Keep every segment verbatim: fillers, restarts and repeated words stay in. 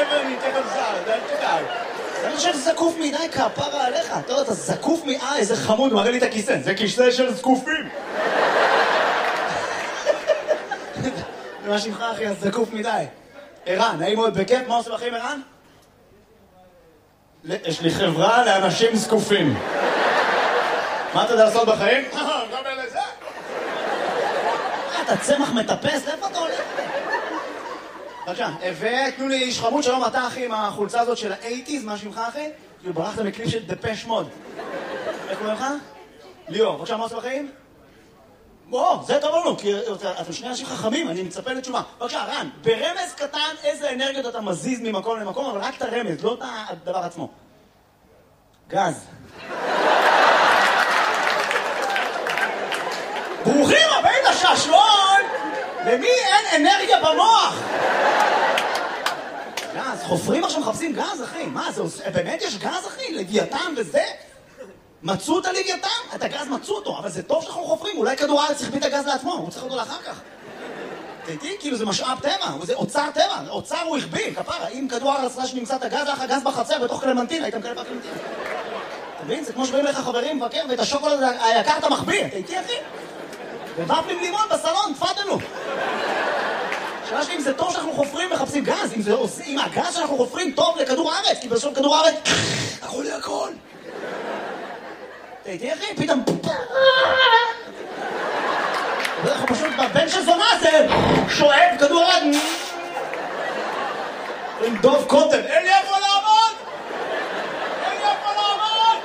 גבר ניתן זר, זה אל תדאג. אני חושב שזה זקוף מדי כפרה עליך, אתה יודע, אתה זקוף מדי, אה, איזה חמוד, הוא מראה לי את הכיסא, זה כיסא של זקופים. זה מה שמך אחי, אז זקוף מדי. ערן, נעים מאוד בכיף, מה עושה בחיים ערן? יש לי חברה לאנשים זקופים. מה אתה יודע לעשות בחיים? גם אלה זה. אתה צמח מטפס, לאיפה אתה הולך? בבקשה, ותנו לי איש חמוד, שלום אתה אחי עם החולצה הזאת של ה-שמונים, מה שמך אחי? כאילו ברחת מקליפ של דפש מוד. איך קוראים לך? ליאור, בבקשה, מה עושה בחיים? בוא, זה טוב לנו, כי אתם שני אנשים חכמים, אני מצפה לתשובה. בבקשה, רן, ברמז קטן איזה אנרגיות אתה מזיז ממקום למקום, אבל רק את הרמז, לא את הדבר עצמו. גז. ברוכים הבאים לשעשועון! למי אין אנרגיה במוח? גז, חופרים עכשיו מחפשים גז, אחי. מה, זה באמת יש גז, אחי? לוויתן וזה? מצאו את הלוויתן? את הגז מצאו אותו, אבל זה טוב שאנחנו חופרים. אולי כדור הארץ צריך את הגז לעצמו, הוא צריך אותו לאחר כך. תהייתי, כאילו זה משאב טבע, זה אוצר טבע, אוצר הוא הכביל, כפרה. אם כדור הארץ רש נמצא את הגז, היה לך גז בחצר בתוך קלמנטין, הייתם כאלה בקלמנטין. אתה מבין? זה כמו שבאים לך חברים מבקר, ואת השוקולד היקר אתה מחביא. תהייתי, אחי? ובפלים לימון בסלון, תפדלו. שאלה שלי אם זה טוב שאנחנו חופרים מחפשים גז, אם, זה, אם הגז שאנחנו חופרים טוב לכדור הארץ, כי בסוף כדור הארץ, הכל לי הכל. תהייתי אחי, פתאום... אנחנו פשוט בבן של זונה זה שואב כדור הארץ. עם דוב קוטן, אין לי איפה לעמוד! אין לי איפה לעמוד!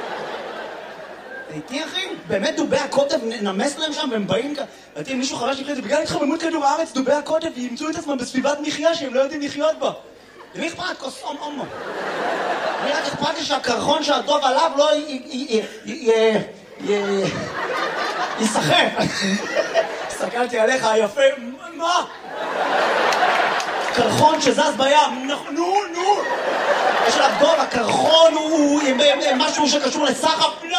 תהייתי אחי, באמת דובי הקוטב נמס להם שם והם באים כאן. ראיתי, מישהו חבר שלי זה בגלל התחממות כדור הארץ, דובי הקוטב ימצאו את עצמם בסביבת מחיה שהם לא יודעים לחיות בה. למי אכפת? כוס אום אומו. אני רק אכפת לי שהקרחון שהטוב עליו לא ייסחף. הסתכלתי עליך היפה, מה? קרחון שזז בים, נו, נו. יש עליו דוב, הקרחון הוא משהו שקשור לסחף, לא,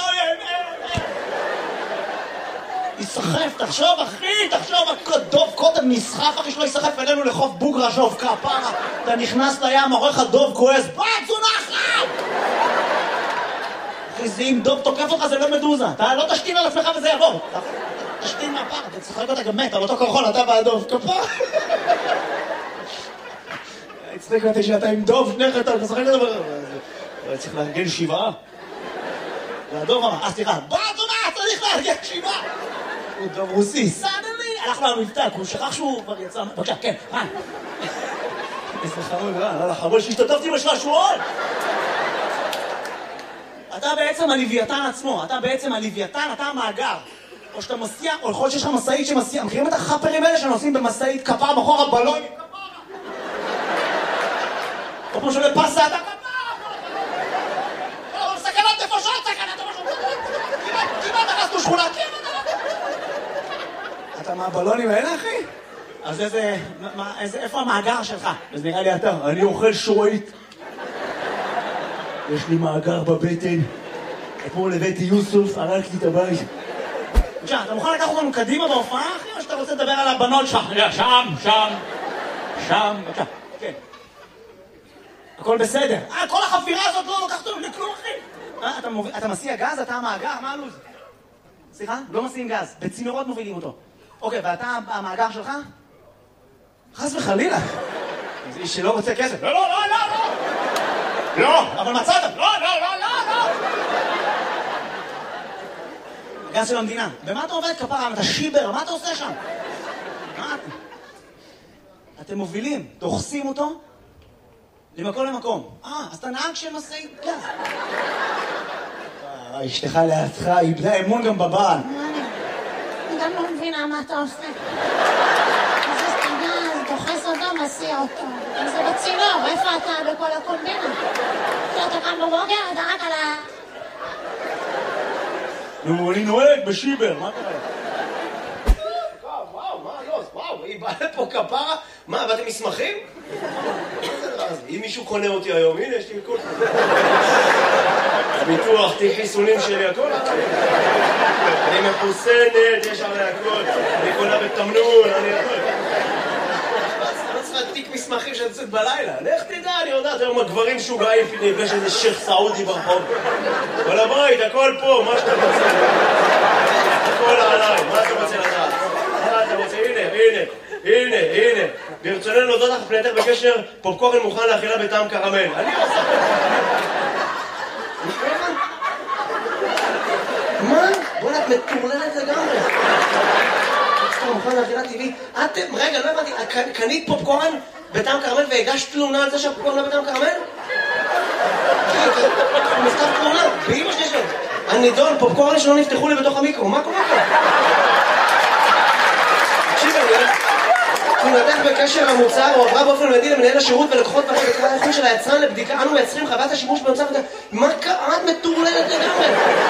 ייסחף, תחשוב אחי, תחשוב, דוב קודם נסחף אחי שלא ייסחף אלינו לחוף בוגרשוב, כפרה, אתה נכנס לים, עורך הדוב כועס, בת זונחת! אחי, זה אם דוב תוקף אותך זה לא מדוזה, אתה לא תשתין על עצמך וזה יעבור, תשתין מהפר, אתה צחק אותה גם מת, על אותו קרחון, אתה והדוב, כפרה. הצטק אותי שאתה עם דוב, שניך אתה משחק אותה, צריך לארגן שבעה. והדוב אמר, אז תראה, בת זונחת, צריך לארגן שבעה! הוא דוב רוסי, סדלי! הלך לו המבטא, הוא שכח שהוא כבר יצא... בבקשה, כן, רן. איזה חמוד, רן, לא לחמוד שהשתתפתי בשעשועון! אתה בעצם הלוויתן עצמו, אתה בעצם הלוויתן, אתה המאגר. או שאתה מסיע, או יכול שיש לך מסעית שמסיע, מכירים את החפרים האלה שנוסעים במסעית כפר בחור הבלון? או כמו שעולה פסה, אתה כפר! או סכנת נפשות, סכנת נפשות! כמעט נכנסנו שכונה, כמעט! אתה מהבלונים האלה, אחי? אז איזה... מה, איזה... איפה המאגר שלך? אז נראה לי אתה. אני אוכל שורית. יש לי מאגר בבטן. אתמול הבאתי יוסוף, הרג לי את הבית. בבקשה, אתה מוכן לקחת אותנו קדימה בהופעה, אחי? או שאתה רוצה לדבר על הבנות שלך? שם, שם. שם, בבקשה. כן. הכל בסדר. אה, כל החפירה הזאת לא לוקחת אותנו לכלום, אחי. אה, אתה, מוביל... אתה מסיע גז? אתה המאגר? מה הלו"ז? סליחה? לא מסיעים גז. בצינורות מובילים אותו. אוקיי, ואתה המאגר שלך? חס וחלילה. זה איש שלא רוצה כסף. לא, לא, לא, לא, לא. לא, אבל מצאת. לא, לא, לא, לא, לא. הגז של המדינה. במה אתה עובד כפרה? אתה שיבר, מה אתה עושה שם? מה אתה? אתם מובילים, דוחסים אותו למקום למקום. אה, אז אתה נהג של משאית גז. אשתך לידך, איבדה אמון גם בבעל. אני גם לא מבינה מה אתה עושה. אז גז, דוחס אותו, מסיע אותו. זה בצינור, איפה אתה בכל הקומבינה? אתה קם בבוקר, אתה רק על ה... נו, אני נוהג בשיבר, מה קרה? וואו, וואו, מה לא? וואו, היא באה לפה כפרה? מה, באתם מסמכים? אם מישהו קונה אותי היום, הנה, יש לי הכל. ביטוח, תיק חיסונים שלי, הכל. אני מחוסנת, יש עלי הכל. אני קונה בתמנון, אני הכל. אתה לא צריך תיק מסמכים. מסמכים שאני יוצאת בלילה. לך תדע, אני יודעת, היום הגברים שוגעים, יש איזה שייך סעודי ברחוב. אבל הבית, הכל פה, מה שאתה רוצה. הכל עליי, מה אתה רוצה לדעת? מה אתה רוצה? הנה, הנה, הנה, הנה. ברצוננו להודות לך פנייתך בקשר, פופקורן מוכן לאכילה בטעם קרמל. אני עושה... מה? בוא'נה, את מטורללת לגמרי. אתה מוכן לאכילה טבעית? את, רגע, לא הבנתי, קנית פופקורן בטעם קרמל והגשת תלונה על זה שהפופקורן לא בטעם קרמל? הוא נכתב תלונה, באמא שלי שלו. הנידון, פופקורן שלא נפתחו לי בתוך המיקרו, מה קורה פה? תקשיב, אני... תלונתך בקשר המוצר הועברה באופן מיידי למנהל השירות ולקוחות פרק בקרה האיכות של היצרן לבדיקה. אנו מייצרים חוות השימוש במוצר... מה קרה? את מטורללת לגמרי.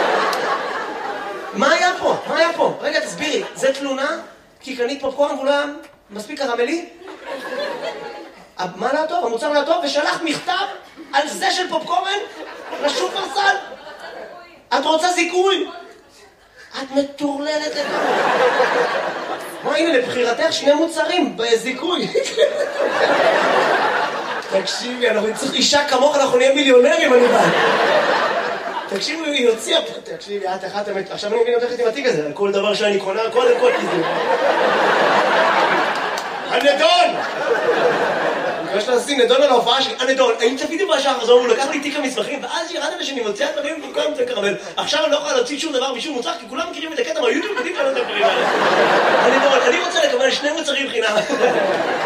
מה היה פה? מה היה פה? רגע, תסבירי. זה תלונה? כי קנית פופקורן ואולי מספיק קרמלי? מה לא טוב? המוצר לא טוב? ושלחת מכתב על זה של פופקורן לשופרסל? את רוצה זיכוי? את מטורללת לגמרי. מה, הנה, לבחירתך שני מוצרים בזיכוי. תקשיבי, אנחנו נצטרך אישה כמוך, אנחנו נהיה מיליונרים, אני בא. תקשיבי, היא הוציאה פה. תקשיבי, את אחת המת... עכשיו אני מבין אותך עם התיק הזה, על כל דבר שאני קונה, קודם כל תזמין. הנדון! אני חושב לשים נדון על ההופעה שלי, הנדון, האם צפיתי בשעה חזור, הוא לקח לי תיק המסמכים, ואז ירדת ושאני מוציאה את דברים במקום את הקרמל. עכשיו אני לא יכולה להוציא שום דבר משום מוצר, כי כולם מכירים את הקטע מהיוטיוב, יודעים שאני לא את הדברים האלה. הנדון, אני רוצה לקבל שני מוצרים חינם.